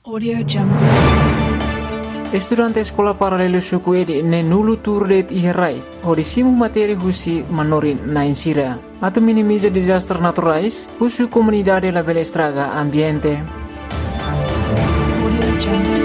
Audio Jungle. Estudante sekolah paralelo suku edi ne nulu turdet iherai hodi simu materi husi manorin na insira atau minimiza disaster naturais husu comunidade la bela estraga ambiente. Audio Jungle.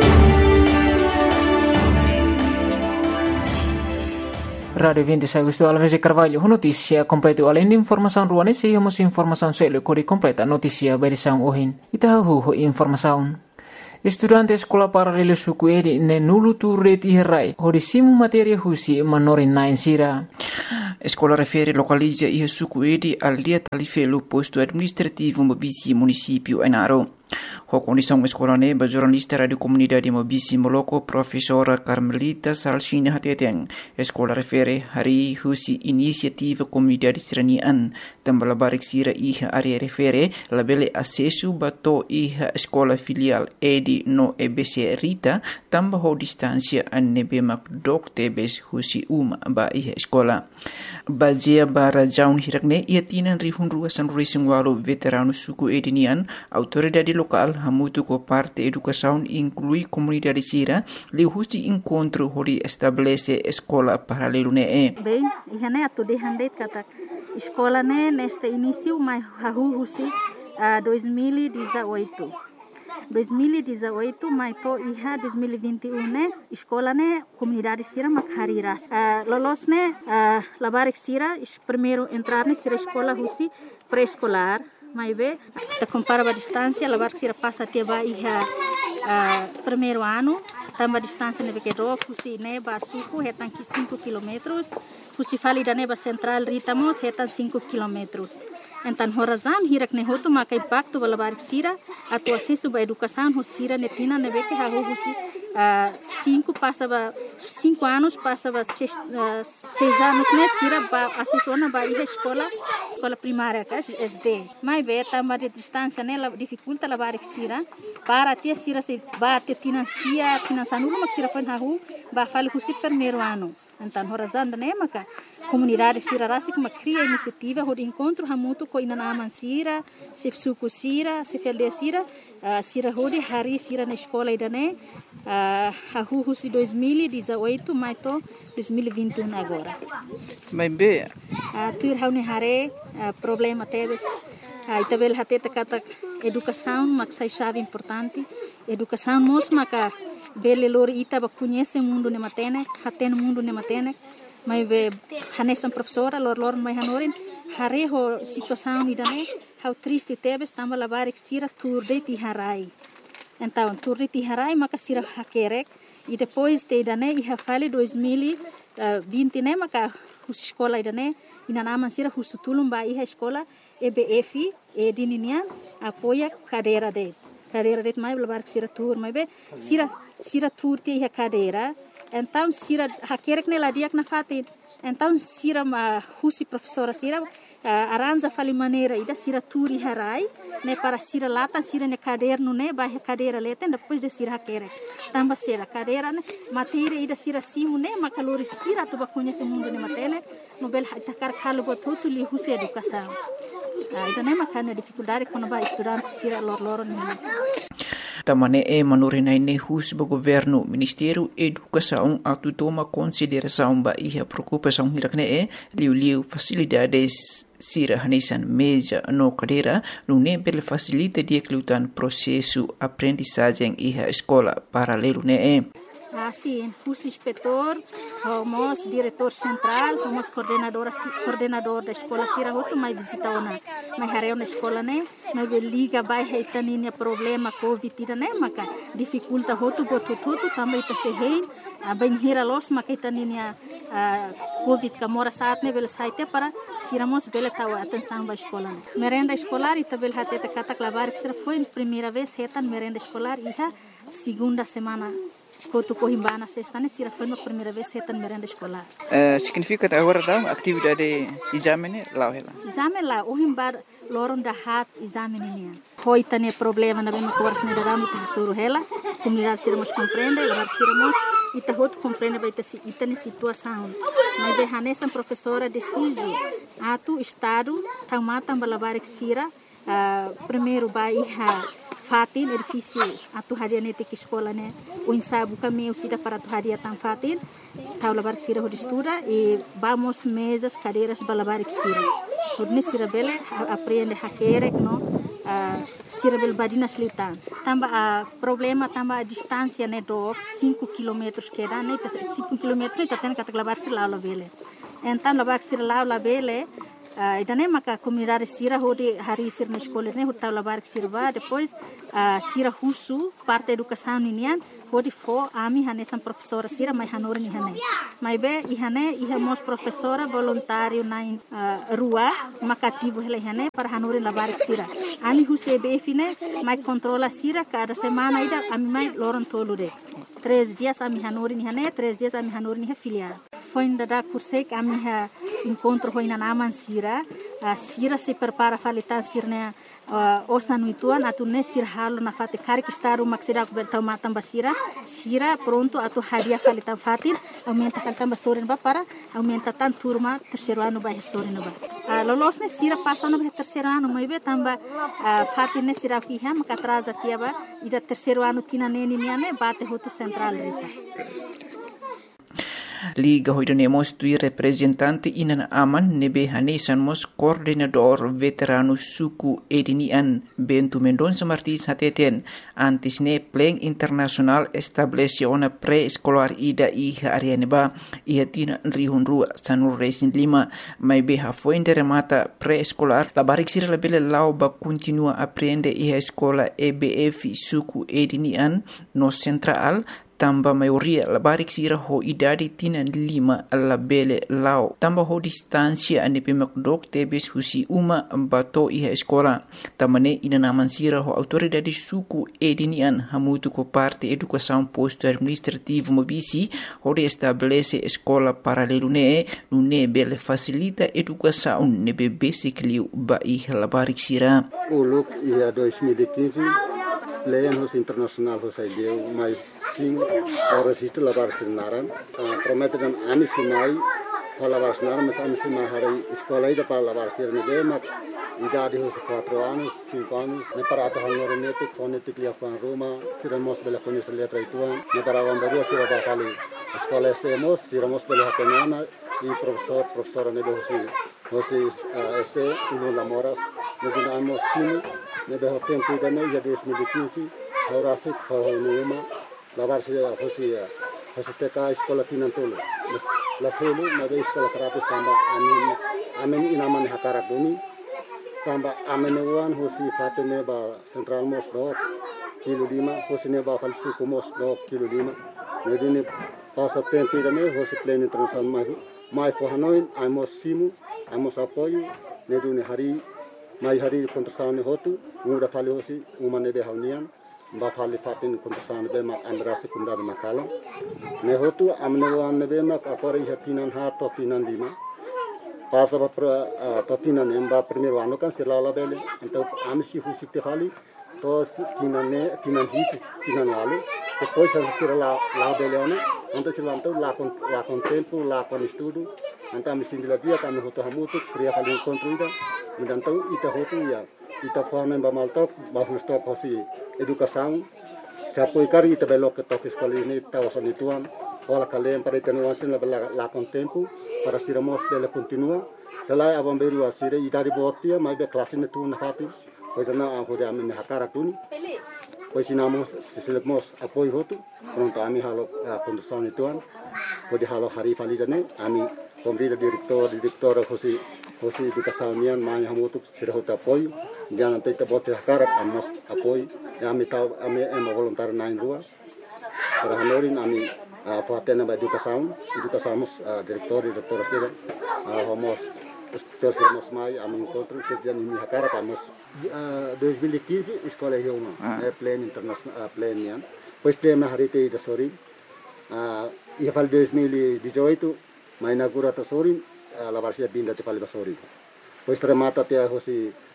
Radio 26 Agosto Alves de Carvalho, notícia completa além de informação ruane se hemos informação selo kodi completa notícia berisão ohin itahu informação. Estudante sekolah paralelo suku edi ne nulu turret iherai hodi simu materia husi manorin na insira. Escola refere localiza e suku edi al dia talifelo posto administrativo Mobisi município Ainaro. A condição escola neba jornalista radio comunidade Mobisi Moloko professora Carmelita Salsina Hateteng. Escola refere hari husi inisiativa comunidade seranian tambah barik sira iha area refere labele acesso bato iha escola filial edi no EBC Rita tambah ho distância anebe mak dok tebes husi ba iha escola. Bazia bara jaun hirakne ia tinan rihun ruasan racing walu veterano suku edinian autoridade local hamutu ko parte educação inclui comunidade sira li husi encontro hori estabelece escola paralelo ne bem ihane atu de handet kata escola ne neste início mai hahu husi 2018 mai to iha 2021 ne escola ne comunidade sira makhariras lolos ne labarik sira primeiro entrar ne sira escola husi pré-escolar mai be ta compara a distância labarik sira passa até ba iha primeiro ano tamba distância ne que do husi ne ba suku hetan 5 km husi fali da ne ba central ritamos hetan 5 km. Então, horazan hirak ne hotu maka impacto balabarik sira atu acesso ba educação husira netina nebe que hahu husi 5 anos passava 6 anos ne sira ba acesso na ba escola primária ka SD mai be tamba de distância ne la dificulta labarik sira para ter sira se ba te financia nulo mak sira fan hahu ba fali husi primeiro ano. Então, horazan ne maka comunidade sira rasi que cria iniciativa de encontro hamutu ko inanaman sira se suku sira se felde sira sira hodi hari sira na escola idane hahu husi 2018 mai to 2021 agora mai be tuir haune hare problema teves itabel hateta kata educação mak sai chave importante educação mos maka bele lori ita ba conhece mundo ne matene haten mundo ne matene mai be hanestan professora lor mai hanorin hare ho situação idane how triste tebes tamba labarik sira turde ti harai então turde ti harai maka sira hakerek e depois te idane iha fale 2020 ne maka hus escola idane inanaman sira husutulum ba iha escola EBF edinian apoia cadeira de mai labarik sira tur mai be sira tur ti iha cadeira. Então sira hakerek ne ladiak na fatin então sira ma husi professora sira aranja fali maneira ida sira turi harai ne para sira latan sira ne caderno ne ba cadeira leten depois de sira hakerek tamba sira cadeira ne matéria ida sira simu ne makalori sira tu ba conhece mundo ne matene no bel takar kalu botutu li husi educação ida ne makana dificuldade quando ba estudante sira lor ne Tamane manurinai ne hus ba governo Ministério Educação atu toma consideração ba iha preocupação hirakne liu facilidades sira hanesan meja no cadeira no nebel facilita dia kelutan processo aprendizagem iha escola paralelo ne sim, hus inspetor, homos diretor central, homos coordenador da escola sira hotu mai visita ona mai hareu na escola ne mai liga vai heitaninia problema covid ira ne maka dificulta hotu botutu também ta se hein bem hira los maka heitaninia covid kamora saat ne bel saite para siramos bela tawa atenção ba escola merenda escolar e tabel hateta kata klavar que sira foi primeira vez hetan merenda escolar iha segunda semana Kotu Cohimbana sexta ne sira foi a primeira vez hetan merenda escolar. Significa agora da atividade exame lá ela. Exame lá o himbar loron da hat exame nian. Hoi tane problema na bema coordes ne da mita suru hela. Comunidade sira mos compreende, lá sira mos ita hot compreende vai ter itane situação. Mas be hanesan professora deciso atu estado tamata balabarik sira primeiro vai fatin edifício atu haria nete que escola né o ensaio caminho sida para atu haria tan fatin taula bar sira hod estuda e vamos mesas cadeiras balabar sira hodne sira bele aprende hakere no sira bel badina slitan tamba problema tamba a distância né do 5 km que dá né 5 km tá tendo que lavar sira lá bele então lavar sira lá bele idane maka comunidade sira hodi hari sir na escola né hotel labar sirva depois sira husu parte educação ninian hodi fo ami hanesan professora sira mai hanor ni hane mai be ihane ihamos professora voluntário na rua makativo hele hane para hanor labar sira ami huse be fine mai controla sira cada semana ida ami mai loron tolude 3 dias ami hanor ni hane 3 dias ami hanor ni filial foi ainda cursei que a minha encontro foi na naman sira sira se prepara falitan sirne osa nuituan atu ne sir halo na fate kari que está uma que bertau matam basira sira pronto atu hadia falitan fatin aumenta falitan basorin ba para aumenta tan turma terceiro ano ba sorin ba lolos ne sira passa no terceiro ano mai be tamba fatin ne sira ki ha maka atrasa tiaba ida terceiro ano tina neni niane bate hoto central rita Liga hoidanemos tui representante inan aman nebe hanesan mos coordenador veterano suku edinian Bento Mendonça Martins hateten antes ne pleng internasional establece ona pré-escolar ida iha arianeba iha tina rihun rua sanur resin lima mai beha fuente remata pré-escolar la barik sira la bele lau ba continua aprende iha escola EBF suku edinian no central tamba maioria la barik sira ho idadi tina lima la bele lao tamba ho distancia ane pemakdok tebes husi uma bato iha escola tamane ina naman sira ho autoridade suku edinian hamutu ko parte educação posto administrativo mobisi ho de estabelece escola paralelo ne nune bele facilita educação ne bebe sikliu ba iha la barik sira uluk ia 2015 Leyenhos internasional deu mais sim o registro lavar sinaran prometem ami sinai lavar sinaran mas ami sinai hari escola ida para lavar sinaran de mak idade hos 4 anos 5 anos ne para ata hanor nete fonetic lia pan Roma siramos bela conhecer letra ituan ne para vambaru sira ba kali escola siramos bela hapenana e professora ne hosi este uno lamoras ne dinamos sim ne be tempo ida ne ya 2015 ahora se numa lavar se hosi teka escola tinantolo la selu na be escola terapis tamba amen inaman hakara bumi tamba amenuan hosi fatene ba central mos do kilo lima hosi ne ba falsi kumos do kilo lima ne dine passa tempo ida ne hosi pleno transan mai for hanoi amos simu amos apoio ne dine hari mai hari kontrasane hotu muda fali hosi umane de haunian ba fali fatin kontrasane be ma andra sekundar makala ne hotu amnewan ne be ma akori hatinan ha to tinan lima passa ba tinan emba primeiro ano kan selala bele então amsi husi te fali to tinan hit tinan wale depois a sira la bele ano então se lanto la con tempo la con estudo então me sindila dia kan hotu hamutu kriya fali kontrida então ita hotu ya ita forma ba maltop ba stop hosi educação se apoio cari ita belo que toque escola ni ta osani tuan ola kalem para ita nuansin la con tempo para siramos bele continua selai abamberu asire ita di botia mai be classe ne tu na hati pois na hode amen hakara tuni pois sinamos selemos apoio hotu pronto ami halo condução ni tuan pode halo hari falidane ami kombrida direktor hosi educação nian mai hamutu sira hota apoio jangan tenta bote hakara amos apoio ami tau ami voluntário na rua para hanorin ami fatena ba educação direktor sira homos terus mai ami encontro sejan ini hakara amos 2015 escola Rio pleno internacional pleno nian pois tema hari te da sori ia fal 2018 mai inaugura ta sori la varsia binda te fal basori pois remata te hosi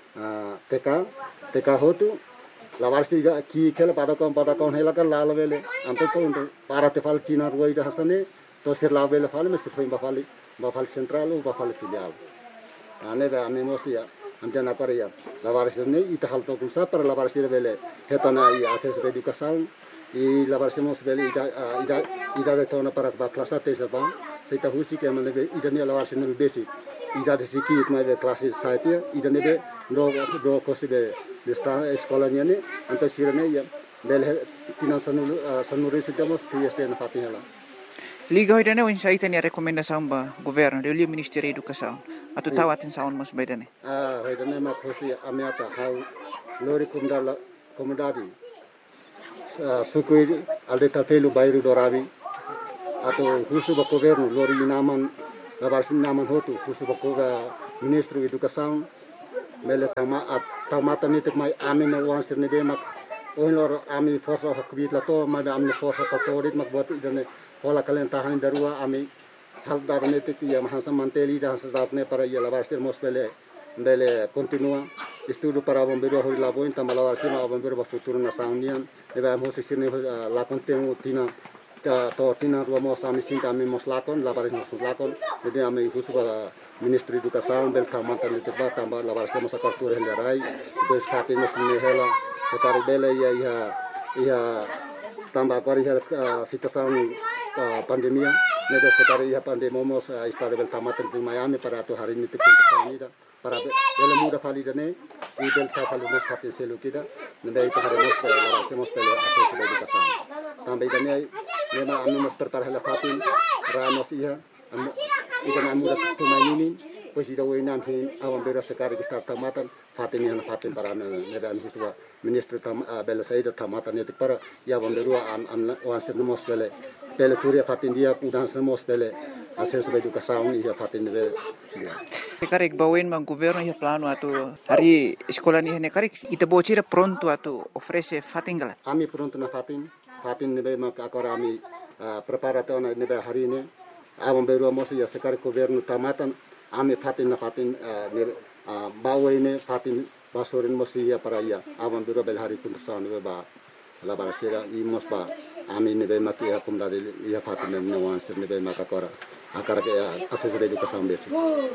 TK hotu la varsia ki kela pada kon hela kan la vele anto ko para te fal kina ruai da hasane to ser la vele fal mes te foi ba fal central ou ba fal filial ane ba ame mos ya Andian apa ya? Lawaris ini ita hal tokul sa para lawaris ini bele hetana I akses edukasan I lawaris mos bele ida betona para klasa tesa bang. Seita husi ke mana be ida ni lawaris ini besi. Ida de siki itma be klasi saitia ida ni be do kosi be desta sekolahnya ni antar sirene ya bele tinan sanuri sitamos sieste na fatihela. Liga hoidane o insaita ni rekomendasaun ba governo de Liu Ministério da Educação. Atu tawatin saun mas baidane. Hoidane ma kosi amiata hau lori komodadi. Sukui alde tapelu bairu dorabi atau husu ba governo lori naman labarsin naman hotu husu ba Ministro Educação mele tamata nitik mai amin na wan sirne de mak onlor ami forsa hakbit lato ma amne forsa katorit mak buat idane Hola kalian tahan darua ami hal darane tiki ya mahansa manteli dan sedatne para ya lavarster mosbele bele continua estudo para bombeiro hori labo inta malavarster ma bombeiro ba futuro na saunian deba mo sisine la contenu tina to tina dua mo sami sinta ami mos lakon lavares mos lakon jadi ami husu para Ministro Educação bel kamanta le teba tamba lavarster mos akartur hendarai des fatin mos hela sekari bele ya tambah kori situação pandemia neda sekali ya pandemomos istare bel tamatan di Miami para tu hari ini tikun ini para bela muda validane i bel falu nos fatin selu kita neda itu hari nos hacemos pele akses educação também dane nema anu nos prepara la fatin ranos ia ikan muda tumainin pues ida wenam hin awan bera sekali kita tamatan fatin yang fatin para neda siswa Ministro bela saida tamatan itu para ya bomberua am wansir nos pele kuria fatin dia udan semos pele akses educação ia fatin de Karek bawen mang governo ia plano atu hari sekolah ni hene karek ita bocira pronto atu ofrece fatin gala. Ami pronto na fatin nebe mak agora ami preparato na nebe hari ini awam beru mos ia sekar governo tamatan ami fatin na fatin bawen fatin basorin mos ia para ia awam beru bel hari kuntersan nebe ba la barasera i mos ba ami nebe mak ia kumdari ia fatin nebe wansir nebe mak agora akar ke akses educação besi.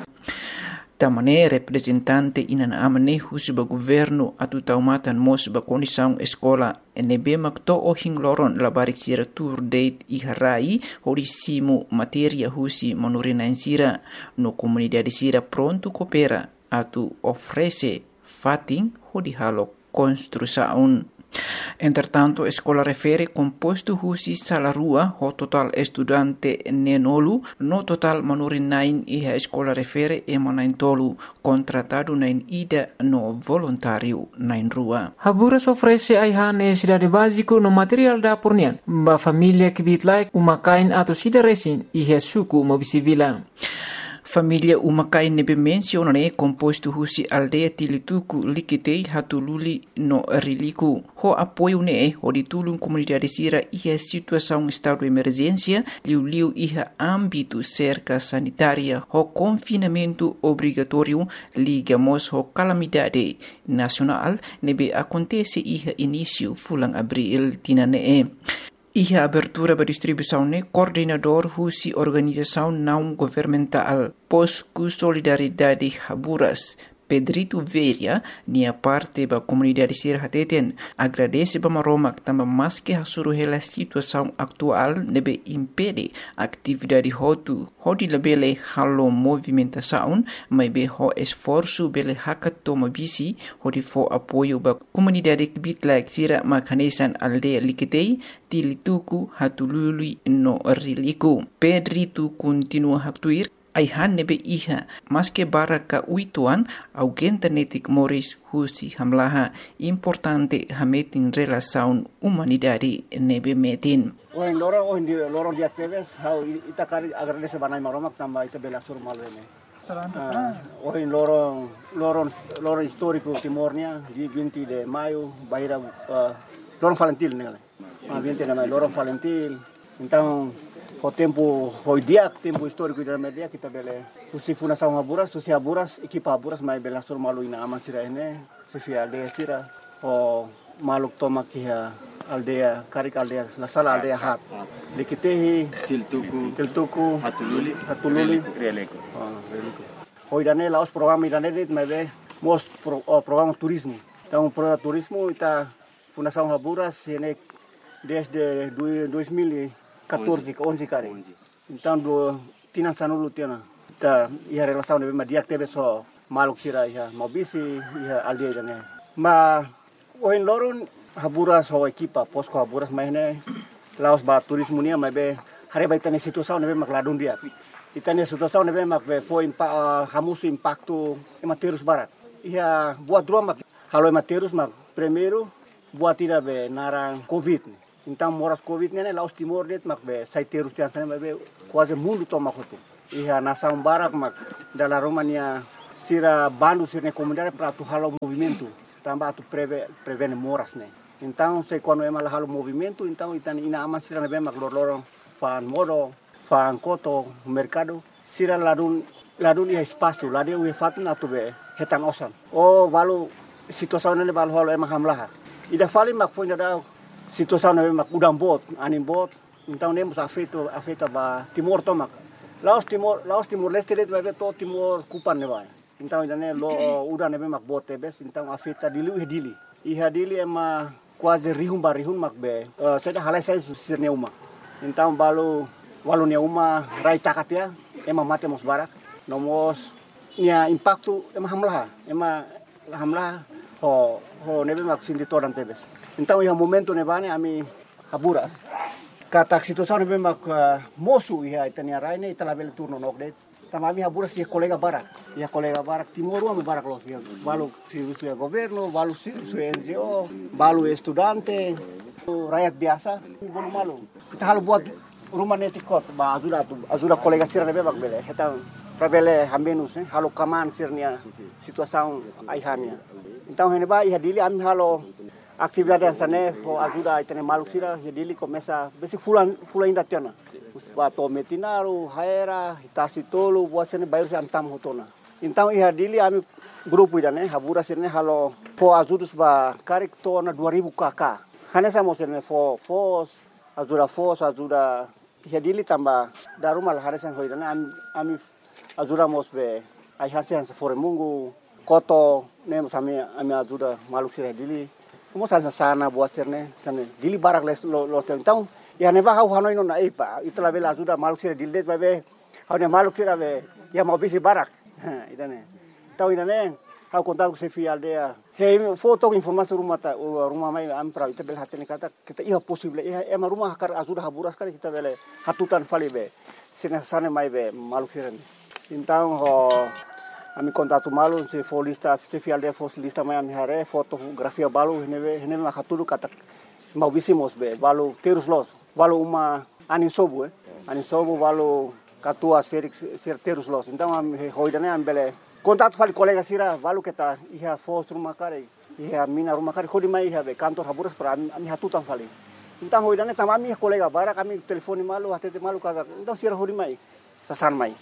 Tamane representante inan amane husuba governo atu taumatan mos ba condição escola nebe makto o hingloron labarik sira tour date I harai horisimu materia husi monurina sira no comunidade sira pronto coopera atu ofrece fatin hodi halo construção. Entretanto, escola refere composto husi salarua ho total estudante nenolu no total manurinain iha escola refere emanain tolu contratado nain ida no voluntário nain rua. Haburas ofrece aiha necessidade básico no material da pornian ba família que bitlai umakain atau sida resin iha suku mobisivila. Família umakai nebe menciona ne composto husi aldeia tilituku likitei hatululi no riliku. Ho apoio ne ho ditulung comunidade sira iha situação estado de emergência liu iha âmbito cerca sanitária ho confinamento obrigatório ligamos ho calamidade nacional nebe acontece iha início fulang abril tinane. Iha abertura ba distribuição ne coordenador husi organização não governamental Posku Solidariedade Haburas Pedrito Veria nia parte ba comunidade sir hateten agradece ba maromak tamba maske hasuru hela situação atual nebe impede atividade hotu hodi lebele halo movimentação mai be ho esforço bele hakat toma bisi hodi fo apoio ba comunidade bitlak sira makanesan aldeia likitei tilituku hatulului no riliku. Pedrito continua haktuir aihan nebe iha maske baraka uituan augenta netik moris husi hamlaha importante hametin relação humanidade nebe metin. Oin lorong di aktives how itakari agradece banai maromak tamba ita bela sur malwene. Oin lorong histórico Timornia di 20 de maio baira lorong Valentil nele. 20 de maio lorong Valentil. Então o tempo tempo histórico da media kita bele usi fundação Haburas usi Haburas equipa Haburas mai bela sur malu ina aman sira ene sifia aldea sira o maluk toma kia aldea karik aldea la sala aldea hat likitehi tiltuku hatululi releko hoidane laos programa idane dit mai be programa turismo. Então, programa turismo está Fundação Haburas desde 2014, 11 cara. Então, tinha sanulu tinha. Tá, ia relação de dia teve só maluk sira ia mobisi ia aldeia né. Mas o em loron Haburas ho equipa posko Haburas mas né laos ba turismo nia mas be hari ba itane situação né mak ladun dia. Itane situação né mak be foi hamusu impacto ematerus barat. Ia buat dua mak halo ematerus mak primeiro buat tira be narang covid. Então moras covid né laos timor det mak be saiterus tian sana be quase mundo toma kotu. Ia nação barak mak dalam Romania sira bandu sira comunidade para tu halo movimento tambah tu prevene moras né. Então se quando é mal halo movimento então itani ina aman sira nebe mak lorong fan modo fan koto mercado sira ladun ia espaço ladun ia fatu na tu be hetan osan. Oh balu situação nele balu halo emak hamlah. Ida fali mak foi da situação nebe mak udang bot anim bot então nemos afeta ba timor tomak. Laos Timor Leste det vai to Timor kupan ne vai. Então idane lo udah nebe mak bote bes então afeta dili. Iha dili ema quase rihun mak be. Seda halai sai sirne uma. Então walu ne uma rai takatia ema mate mos barak. Nomos nia impacto ema hamlah ho nebe mak sindi toran tebes. Então iha momento ne bane ami Haburas. Kata situação nebe mak mosu iha itania raine itala bele turno nokdet. Tamami Haburas ia colega barak Timor ame barak los ia balu sua governo, balu sua NGO, balu estudante, rakyat biasa, bolu malu. Kita halu buat rumah netikot, ba ajuda colega sira nebe mak bele. Kita prabele hamenus halu kaman sirnia situação aihania. Então heneba iha dili ami halo atividade sana ho ajuda itane maluk sira dili começa besi fulan inda tiana. Bato metinaru, haera, hitasi tolu, buat sini bayar si antam hotona. Então iha dili ami grupo idane Haburas sini halo fo ajudus ba karik tona 2000 kk. Hanya sama sini fos ajuda iha dili tambah darumal harisan ho idane ami ajuda mos be ai hasian sefore mungu koto nem sami ami ajuda maluk sira dili. Como sana buat sini sana dili barak lo então ya neba hau hanoi no na ipa itla bela ajuda maluk sira dildet babe hau ne maluk sira be ya mau bisi barak idane tau idane hau kontak se fi aldea he foto informasi rumah mai am pra ita bel hatene kata kita iya possible iya ema rumah kar ajuda Haburas kar kita bele hatutan fali be sina sane mai be maluk sira então ho ami kontatu malu se folista se fi aldea foslista mai am hare fotografia balu hene ma hatulu kata mau bisi mos be balu terus los balu uma anin sobu balu katuas Felix terus los então am hoidane am bele contato fali colega sira balu kita iha fos rumah kare iha mina rumah kare khodi mai iha be kantor Haburas para ami hatutan fali então hoidane tamami colega bara kami telefoni malu hatete malu kata então sira hodi mai sasan mai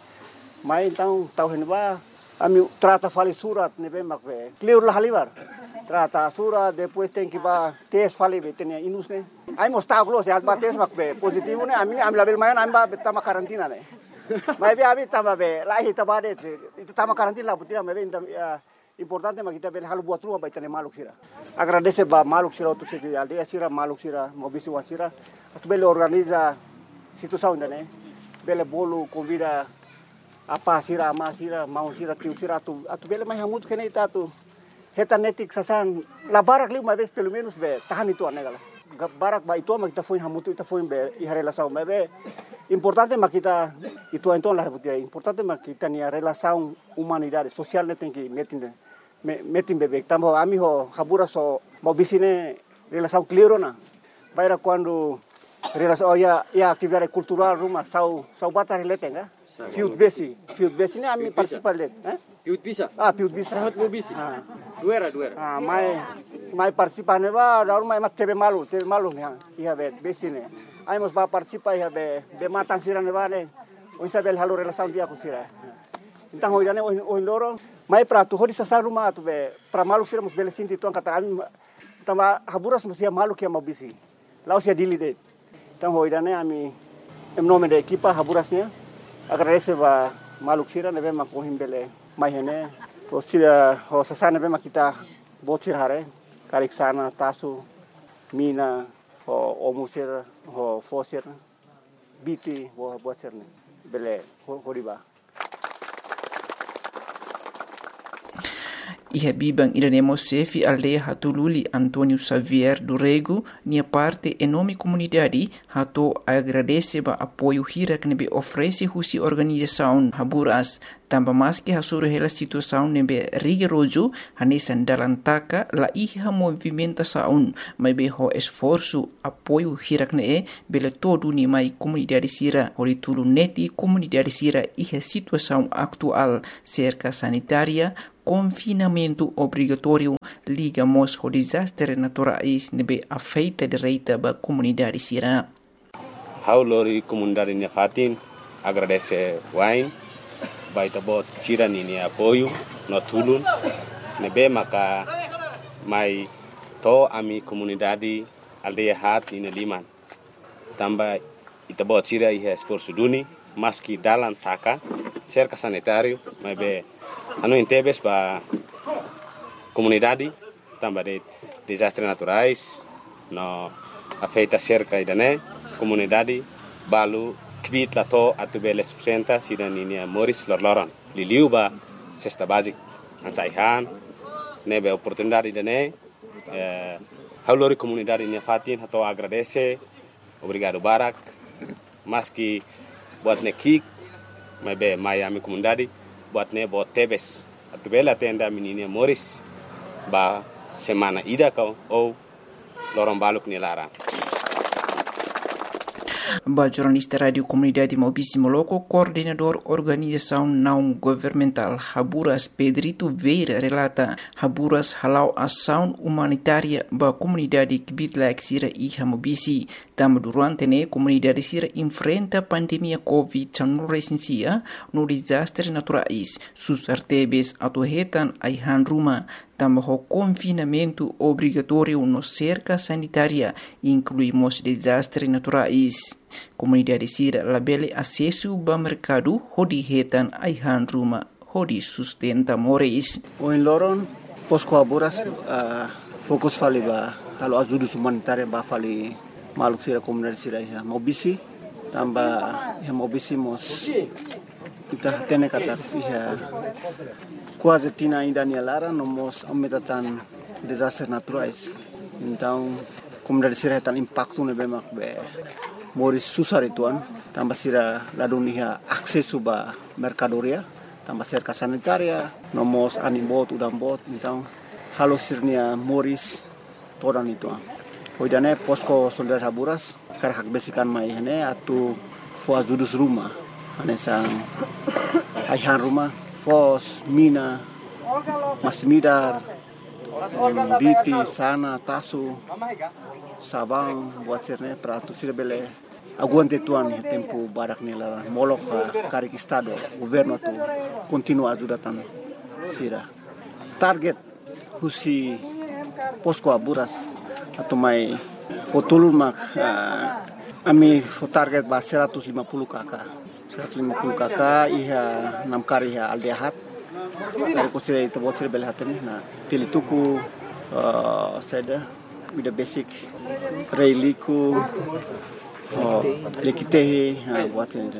então tau henba ami trata fali surat nebe makbe clear lah halibar trata surat depois tem que ba tes fali be tenia inus ne ai mostau close ya ba tes makbe positivo ne ami label mayan ami ba tama karantina ne mai be abi tama be lahi tabade itu tama karantina putina me be importante makita be halu buat rumah ba tenia maluk sira agradece ba maluk sira tu se aldea sira maluk sira mobisi wasira atu bele organiza situação ne bele bolu convida apa sira ama sira mau sira tiu sira atu bele mai hamut kene ita tu hetanetik sasan la barak liu mai bes pelo menos be tahan itu anegala barak ba itu ma kita foi hamutu ita foi be i relação mai be importante ma kita itu então la butia importante ma kita ni relação humanidade social ne tem que metin bebek tambo ami ho Haburas so mau bisine relação clear na baira quando relação ya atividade cultural rumah sau batar letenga Fiut besi ni ami participar let, Fiut bisa. Fiut bisa. Sahat mo bisi. Duera. Mai participar ne ba, daru mai mak tebe malu ya. Iya besi ne. Ai mos ba participar ya be matan sira ne ba ne. Unsa bel halu relação dia ku sira. Então hoidane o loro mai prato hodi sa rumah tu be pra malu sira mos bel sinti tuan kata ami tama Haburas mos ya malu kia mau bisi. Laos ya dili det. Então hoidane ami em nome da equipa Haburasnya agradece ba maluk sira nebe mak ohim bele mahene o sira ho sasana be makita botir hare karik sana tasu mina ho omusir ho fosir biti ho botir ne bele horiba Iha bibang iremos sefi aldeia hatululi Antônio Xavier do Rego, nia parte enorme comunidade hato agradece ba apoio hirak nebe oferece husi organização Haburas, tambah mais que hasuru hela situação nebe rigoroso hanesan dalam taka la iha movimentação, mas be ho esforço apoio hirak ne bele todo ni mai comunidade sira hori tulu neti comunidade sira iha situação atual cerca sanitária confinamento obrigatório ligamos ao desastre naturais nebe afeita direita ba comunidade sira. Haulori comunidade Nefatin agradece wain baita bot sira ni apoio no tulun nebe maka mai to ami comunidade aldeia hat in liman tambah ita bot sira iha esforço duni maski dalam taka cerca sanitário mai be anu intebes ba comunidade tambah de desastres naturais no afeita cerca idane comunidade balu kvit lato atu bele subsenta sidan ini Moris lorloron liliu ba cesta basic ansaihan nebe oportunidade idane haulori comunidade Nefatin hato agradece obrigado barak maski buat nekik mai ami comunidade buat ne bot tebes atu bela tenda menini Moris ba semana ida kau ou lorong baluk ni larang. Ba jornalista radio comunidade Maubici Moloco, coordenador organização não governamental Haburas Pedrito Veira relata Haburas halau ação humanitária ba comunidade Kibitlaik sira iha Maubici. Tama durante ne comunidade sira enfrenta pandemia COVID-19 no desastre naturais, sus artebes atuhetan aihan ruma. Tambah o confinamento obrigatório no cerca sanitária, incluímos desastres naturais. Comunidade sira labele acesso ao mercado, hodi hetan aihan ruma, hodi sustenta moris. O em Loron, Posko Haburas, fokus fali ba halo ajuda humanitária ba fali maluk sira comunidade sira ya Maubici, tambah ya Maubici mos kita tene kata ya quase tina ainda ni lara nomos aumentatan desastres naturais. Então, comunidade sira tan impacto ne bemak be moris susar ituan tambah sira ladunia akses ba mercadoria tambah cerca sanitaria nomos animbot udambot então halo sirnia moris todan itu hoidane posko solidar Haburas kar hak besikan mai hene atu fo ajudus rumah anesang aihan rumah fos mina masmidar biti sana tasu sabang buat sirne pratu sirbele aguante tuan tempo barak nela molok karik estado governo tu continua ajudatan sira target husi posko Haburas atau mai fotulun mak ami target ba 150 KK iha 6 kari iha aldehat dari kusira itu bocil bel hatene na tilituku seda with the basic reiliku lekitehi buat ini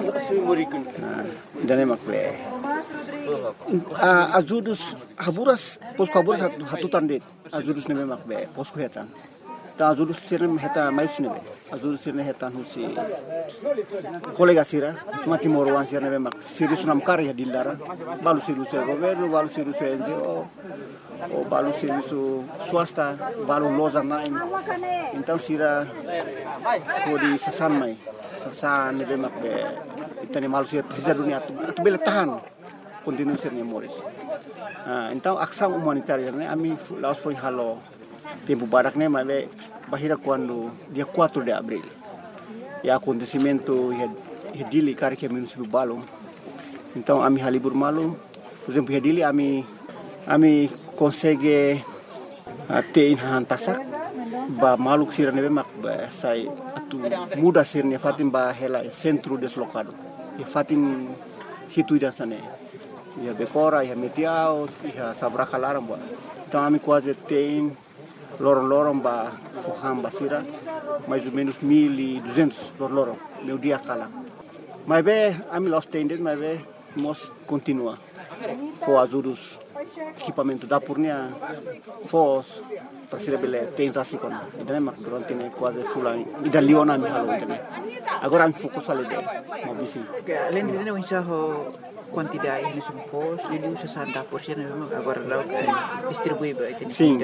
dan makle ajudus Haburas posko Haburas hatutan det ajudus neme makbe posko hetan ta ajudus sirne heta mais nebe ajudus sirne hetan husi kolega sira mati morwan sirne mak siri sunam kari dilara balu siru se governo balu siru se NGO o balu siru swasta balu loza nain então sira kodi sasan mai sasan nebe makbe itani malu sira sisa dunia tu bele tahan continue sirne Moris. Então ação humanitária né ami laos foi halo tempo barak né mas bahira quando dia 4 de abril e acontecimento hedili kari que município Balo. Então ami halibur malu por exemplo hedili ami consegue ter hantasak ba maluk sira nebe mak sai atu muda sirne fatim ba hela centro deslocado e fatim hitu dan sane ia Becora, ia Metiao, ia Sabracalaram, boa. Então a mim quase tem lorong-lorong ba Foham Basira, mais ou menos 1.200 lorong meu dia cala. Mas bem, a mim lost tendes, mas bem, nós continua. For ajudos equipamento da purnia, fos para ser bele tem rasikon. Então mak durante ne quase fulan ida liona mi halo né. Agora a fokus ali deh, mau bisi. Além de não enxergar quantidade de pos, ele usa 60% agora lá distribui para itu. Sim.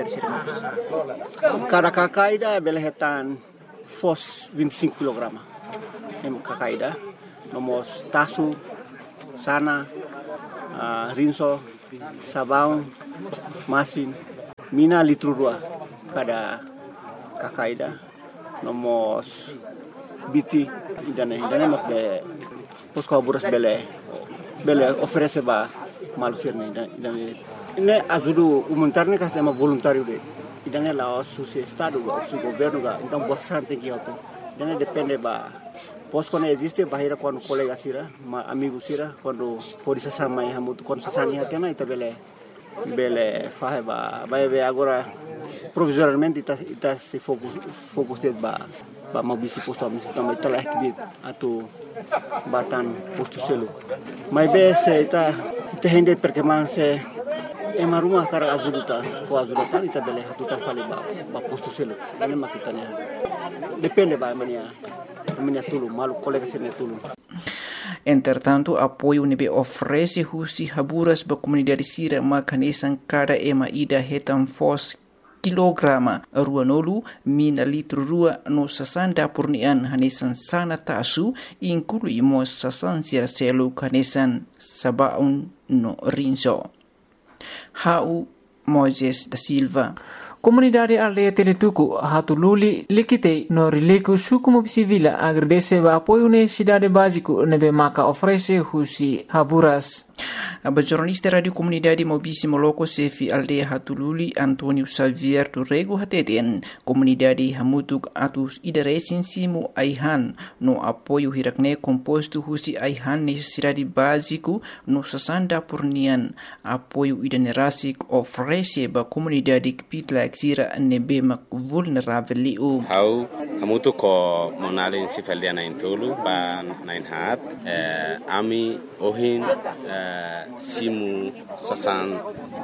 Cada kakaida bele hetan fos 25 kg. Em kakaida, nomos tasu, sana, rinso, sabão, masin, mina litro dua cada kakaida, nomos biti idane mak be pos kaburas bele oferece ba malusir ne idane ne ajudo humanitário que é voluntário de idane lá o estado o governo ga então bossa tem que auto idane depende ba pos quando existe bahira quando colega sira amigo sira quando pode se sama e hamuto quando se sani hatena ita bele fahe ba be agora provisoriamente ita se fokus ba mau bisi posto misi tambah telah kibit atau batan posto selu. Mai be se ita hende perkembangan se ema rumah kara azuduta ko azuduta ita bele hatutan fali ba posto selu. Ini makitanya. Depende ba mania tulu malu colega sene tulu. Entretanto, apoio nebe oferece husi haburas ba comunidade sira makanesan kada ema ida hetam fos kilograma ruanolu mina litro rua no sasanda purnian hanesan sana tasu inclui mos sasan sira selu hanesan sabaun no rinso. Hau Moises da Silva. Comunidade aldeia Teletuku hatululi likite no rileku suku mobisivila agradece ba apoio necessidade básico nebe maka oferece husi haburas. A jornalista Radio Comunidade Mobisi Moloko Sefi Aldeia Hatululi Antônio Xavier Turrego Hateten Comunidade Hamutuk Atus Idaresin Simu Aihan no apoio hirakne composto husi Aihan necessidade básico no sasanda purnian apoio idanerasik oferece ba comunidade kpitla exira nebe mak vulnerável liu. Hau hamutuk ko monalin sifaldiana intulu ba nain hat ami ohin simu sasan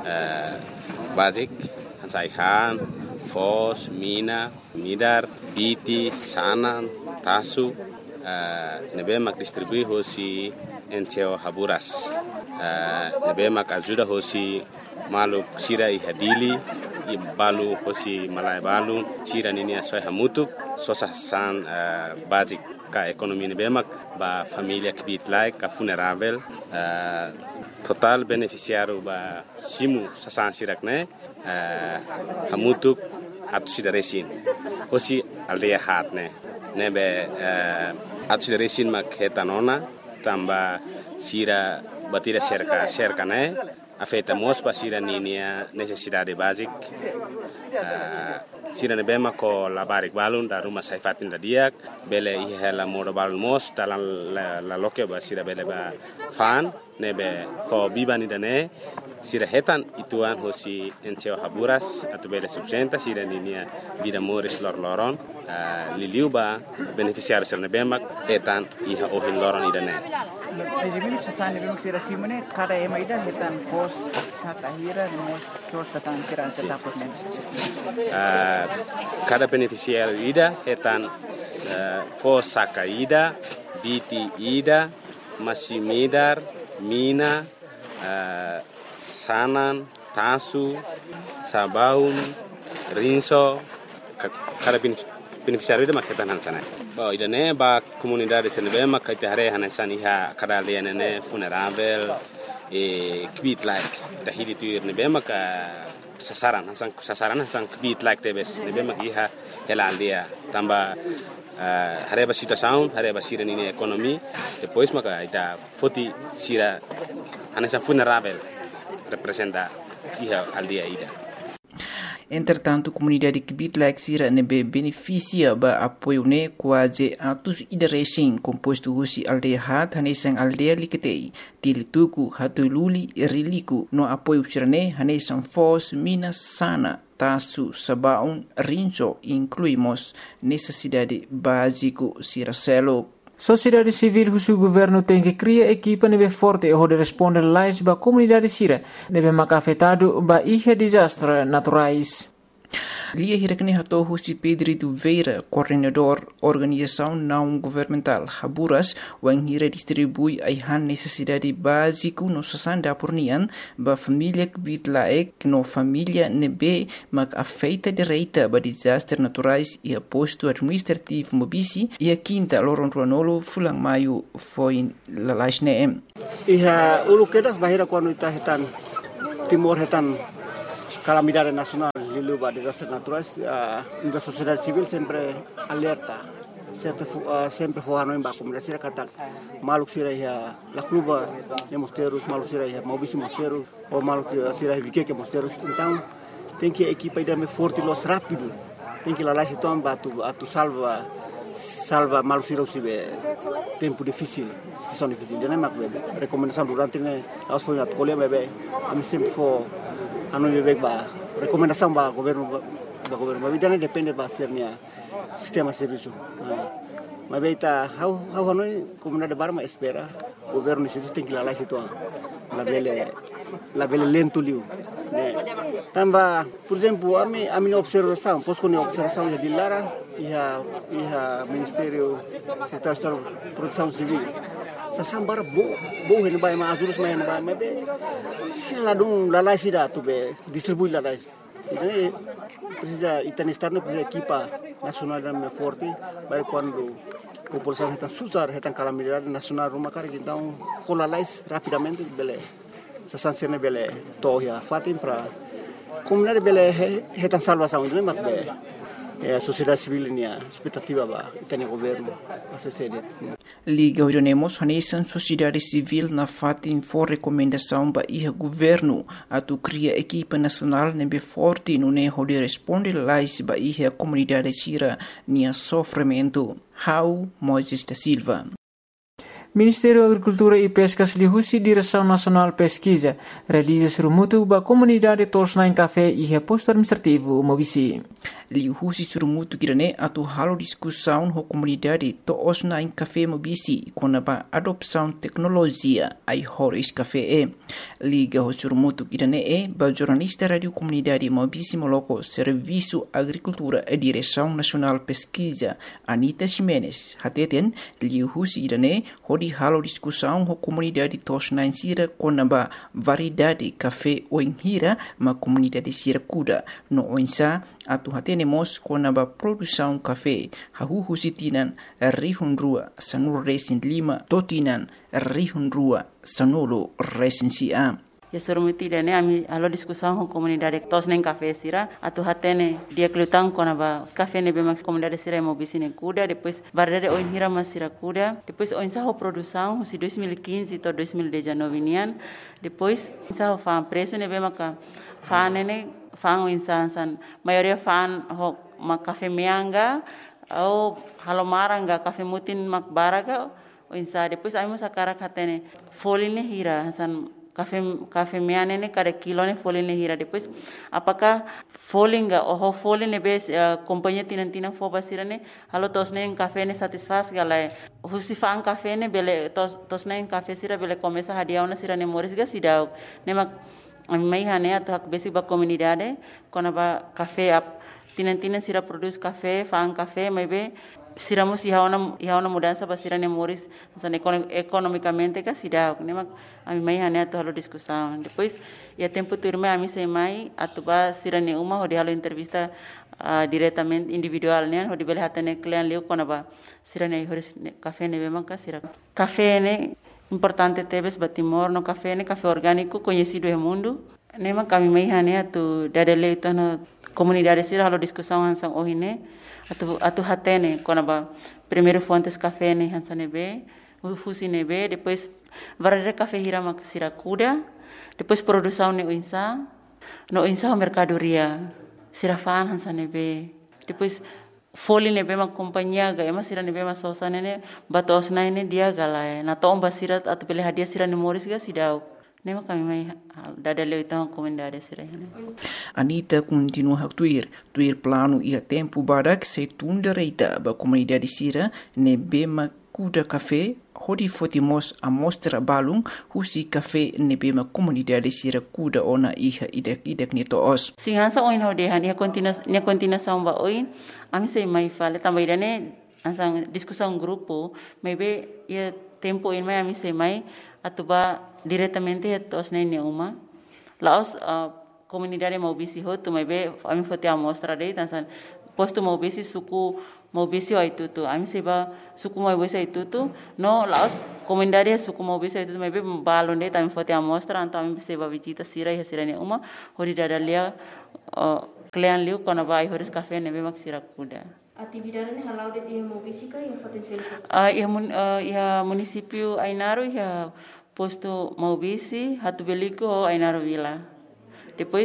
basic hansaihan fos mina midar biti sanan tasu nebe mak distribui hosi enteo haburas nebe mak ajuda hosi maluk sira ihadili balu hosi malai balu sira nini asoi hamutuk sosasan basic ka ekonomi nebe mak ba família kbitlai ka funerável total beneficiário ba simu sasan sirakne hamutuk atu sidaresin hosi aldeia hatne nebe atu sidaresin mak hetanona tamba sira batira cerca ne afeta mos ba sira ninia necessidade basic sira ne bema ko labarik balun da rumah saifatin da diak bele ihela modo balun mos dalam la loke ba sira bele ba fan nebe ko bibani dane sira hetan ituan hosi enteo haburas atau bele subsenta sira ninia vida moris loron liliu ba beneficiário sira ne bema hetan iha ohin loron idane. Ejimini sasan nebe sira simone kada ema ida hetan pos satahira mos sasan sira setapot ne. Cada beneficiário ida hetan fosaka ida, biti ida, masimidar, mina, sanan, tasu, sabaun, rinso, cada beneficiário ida maketan hansana. Ba ida ne ba comunidade senebe makate hare hansani ha kada aldeia ne funerável kbit like tahili tu nebe maka sasaran hasan kbit like tebes nebe mak iha hela aldeia tamba hareba situação hareba sira nini ekonomi depois maka ita foti sira hanesan funerável representa iha aldeia ida. Entretanto, comunidade que bitlak sira nebe beneficia ba apoio ne quase atus idarecin composto husi aldeia hat hanesang aldeia liketei tilituku hatululi riliku no apoio sirane hanesang fos minas sana tasu sabaun rinso incluímos necessidade básico siracelo. Sociedade civil husu governo tem que criar equipa nebe forte e hode responder lais ba comunidade sira nebe maka afetado ba ihe desastre naturais. Lia hirakne hato husi Pedro Veira, coordenador organização não governamental Haburas, wang hira distribui aihan necessidade básico no sasanda pornian ba família que bitlaek no família nebe mak afeita direita ba desastre naturais e posto administrativo mobisi e a quinta loron ruanolo fulang maio foi lalaisne. Iha ulu kedas bahira quando ita hetan timor hetan calamidade nacional lilu ba desastres naturais, a sociedade civil sempre alerta, sempre forrano em ba comunidade sira katak maluk sira ia la cluba de mosteiros, maluk sira ia mobisi mosteiros ou maluk sira ia vique mosteiros. Então tem que a equipa ir forte los rápido, tem que lá lá se toma tu salva maluk sira usibe tempo difícil, situação difícil. Jadi mak recomendação durante ne aos foi at colher bebê, a mim sempre for anu bebek ba recomendação ba governo mas vida depende ba sernya sistema serviço mas beita how hanoi comunidade barma espera governo isso tem que lá situ la bele lento liu tamba por exemplo a minha observação posso com observação de Lara e ministério secretário de produção civil sasambara bo hen bai ma azurus mai hen bai ma be sila dong lalai sida tu be distribui lalai então precisa itanistar no precisa equipa nacional da forte para quando a população está susar está calamidade nacional rumah kar então com lalai rapidamente bele sasansene bele toya fatim para comunidade bele está salvação não mak be a sociedade civil nia expectativa ba itani governo a sociedade Liga Orionemos hanesan sociedade civil na fatin for recomendação ba iha governo atu cria equipa nacional nebe forte no ne hode responde lais ba iha comunidade sira nia sofrimento. How Moisés da Silva. Ministério da Agricultura e Pescas lihusi Direção Nacional Pesquisa realiza surumutu ba comunidade tosna em café e posto administrativo mobisi. Lihusi surumutu kirane atu halo discussão ho comunidade tosna em café mobisi com a adopção tecnologia ai horis café liga ho surumutu kirane ba jornalista radio comunidade mobisi moloko serviço agricultura e Direção Nacional Pesquisa Anita Ximenes hateten lihusi kirane di halo discussão com a comunidade tosna em sira com a variedade café ou em hira ma comunidade sira kuda no oinsa atu hatenemos com a produção café hahu sitinan rihun rua sanur resin lima totinan rihun rua sanolo resin sia. Ya surumuti dene ami alo discussão com comunidade tos nem café sira atu hatene dia klutang com a café ne bemax comunidade sira mobisine kuda depois variedade oin hira masira kuda depois oin sa ho produção si 2015 to 2019 nian depois sa ho fan preço ne bemaka fan ne fan oin san maioria fan ho ma café meanga ou halomaranga café mutin mak baraga oin sa depois ai mo sakara hatene foline hira san café meane ne cada kilo ne folin ne hira depois apakah folinga oh folin ne bes companhia tinantina fo basira ne halo tos ne café ne satisfaz gala husi fan café ne bele tos ne café sira bele começa hadiau na sira ne moris ga sidau ne mak mai hane atu hak besi ba comunidade kona ba café tinantina sira produz café fan café mai be siramos ihaona mudança para sira nemoris economicamente que sira nema a mim mai hane halo discussão depois ia tempo turme a mim sei mai atuba sira ne uma hodi halo entrevista diretamente individual ne hodi bele hatane client leu kona ba sira ne horis café ne bema ka sira café ne importante teves batimor no café orgânico conhecido no mundo nema kami mai hane atu dadele itu no comunidade sira halo discussão hansang ohine atu hatene kona ba primeiro fontes café ne hansane be fusi ne be depois varare café hira mak sira kuda depois produção ne no insa mercadoria sirafan hansa nebe. Depois foli nebe ma companhia ga ema sira nebe ma sosa nene batos na ne dia gala na tomba sira atu pele hadia sira ne moris ga sidau. Nema kami mai dada leu então comendade sira. Anita continua a tuir plano ia tempo barak se tunda reita ba comunidade sira ne bema kuda café hodi fotimos a mostra balung husi café ne bema comunidade sira kuda ona iha idek ni toos. Singansa oin hodehan ia continuação ba oin ami sei mai fale também dane ansang discussão grupo maybe ia tempo in mai ami sei mai atuba diretamente tos nene uma laos comunidade maubisi ho tu maybe ami fote a mostra dei tansan posto maubisi suku maubisi wa itu ami seba suku maubisi itu no laos comunidade suku maubisi itu maybe balon dei tami fote a mostra anto ami seba visita sira ne uma hori dadalia klean liu kona vai horis café nebe mak sira kuda. Atividade ne halau de dia maubisi ka ia potensial. Ia município Ainaro ia posto maubisi hatu beliko Ainaro Vila. Depois